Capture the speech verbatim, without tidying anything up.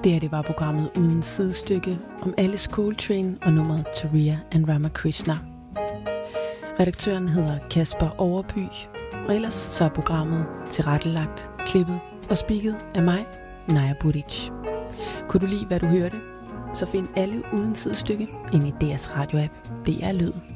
Det her det var programmet Uden Sidestykke om Alice Coltrane og nummeret Turiya and Ramakrishna. Redaktøren hedder Kasper Overby, og ellers så er programmet tilrettelagt, klippet og speaket af mig, Naja Buric. Kunne du lide, hvad du hørte? Så find alle Uden Sidestykke ind i D R's radio-app D R Lyd.